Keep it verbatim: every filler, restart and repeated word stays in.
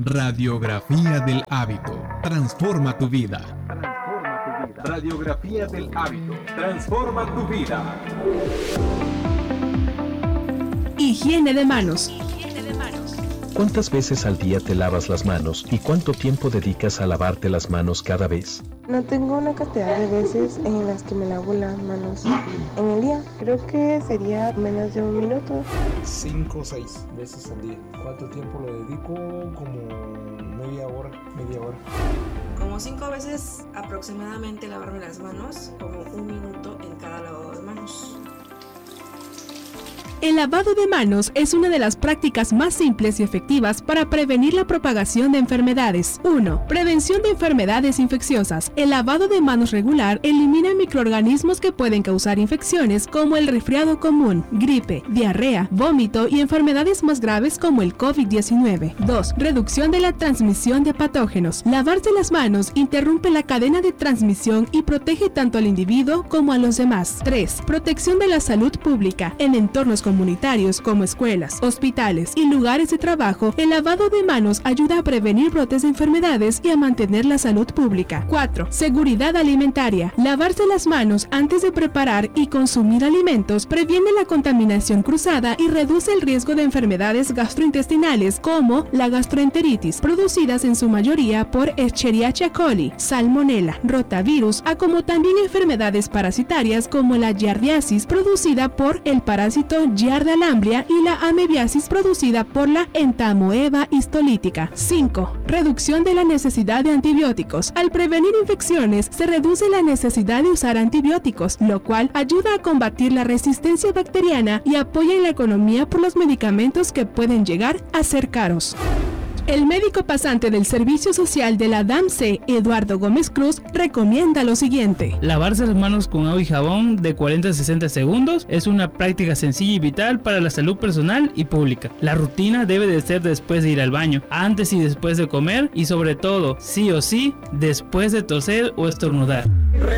Radiografía del hábito. Transforma tu vida. Transforma tu vida. Radiografía del hábito. Transforma tu vida. Higiene de manos. ¿Cuántas veces al día te lavas las manos y cuánto tiempo dedicas a lavarte las manos cada vez? No tengo una cantidad de veces en las que me lavo las manos en el día. Creo que sería menos de un minuto. Cinco o seis veces al día. ¿Cuánto tiempo le dedico? Como media hora, media hora. Como cinco veces aproximadamente lavarme las manos, como un minuto en cada lavado de manos. El lavado de manos es una de las prácticas más simples y efectivas para prevenir la propagación de enfermedades. uno. Prevención de enfermedades infecciosas. El lavado de manos regular elimina microorganismos que pueden causar infecciones como el resfriado común, gripe, diarrea, vómito y enfermedades más graves como el COVID diecinueve. dos. Reducción de la transmisión de patógenos. Lavarse las manos interrumpe la cadena de transmisión y protege tanto al individuo como a los demás. tres. Protección de la salud pública. En entornos comunitarios como escuelas, hospitales y lugares de trabajo, el lavado de manos ayuda a prevenir brotes de enfermedades y a mantener la salud pública. cuatro. Seguridad alimentaria. Lavarse las manos antes de preparar y consumir alimentos previene la contaminación cruzada y reduce el riesgo de enfermedades gastrointestinales como la gastroenteritis, producidas en su mayoría por Escherichia coli, Salmonella, rotavirus, a como también enfermedades parasitarias como la giardiasis, producida por el parásito Giardia lamblia, y la amebiasis, producida por la entamoeba histolítica. cinco. Reducción de la necesidad de antibióticos. Al prevenir infecciones, se reduce la necesidad de usar antibióticos, lo cual ayuda a combatir la resistencia bacteriana y apoya en la economía por los medicamentos que pueden llegar a ser caros. El médico pasante del Servicio Social de la D A M S E, Eduardo Gómez Cruz, recomienda lo siguiente. Lavarse las manos con agua y jabón de cuarenta a sesenta segundos es una práctica sencilla y vital para la salud personal y pública. La rutina debe de ser después de ir al baño, antes y después de comer y sobre todo, sí o sí, después de toser o estornudar.